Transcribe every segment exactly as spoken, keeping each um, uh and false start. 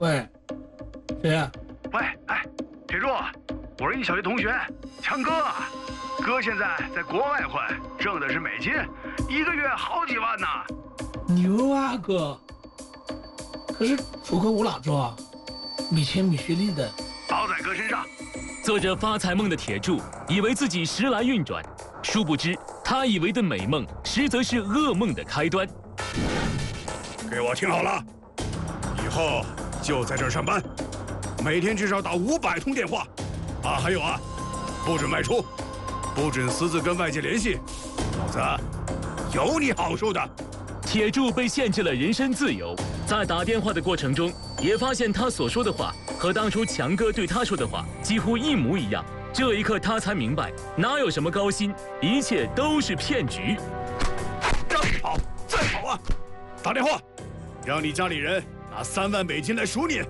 喂，谁呀？ 喂，哎，铁柱，我是你小学同学，强哥。哥现在在国外混，挣的是美金，一个月好几万呢。 牛啊，哥！可是出口我哪知道啊？没钱没学历的。 包在哥身上。 做着发财梦的铁柱，以为自己时来运转，殊不知他以为的美梦，实则是噩梦的开端。 给我听好了，以后就在这儿上班，每天至少打五百通电话。啊，还有啊，不准外出，不准私自跟外界联系，否则有你好受的。 铁柱被限制了人身自由，在打电话的过程中，也发现他所说的话和当初强哥对他说的话几乎一模一样。这一刻，他才明白，哪有什么高薪，一切都是骗局。 让你跑，再跑啊！打电话，让你家里人拿三万美金来赎你。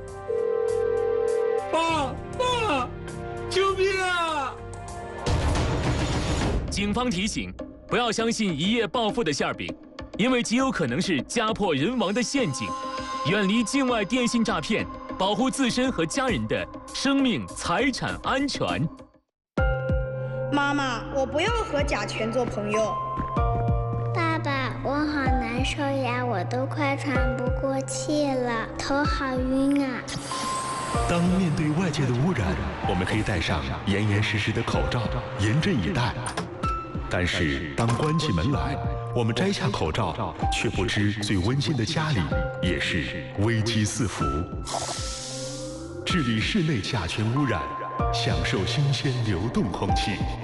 爸爸，救命啊！ 警方提醒，不要相信一夜暴富的馅饼，因为极有可能是家破人亡的陷阱。远离境外电信诈骗，保护自身和家人的生命财产安全。 妈妈，我不要和甲醛做朋友。 爸爸，我好难受呀，我都快喘不过气了，头好晕啊。 当面对外界的污染，我们可以戴上严严实实的口罩，严阵以待。但是当关起门来，我们摘下口罩，却不知最温馨的家里也是危机四伏。治理室内甲醛污染，享受新鲜流动空气。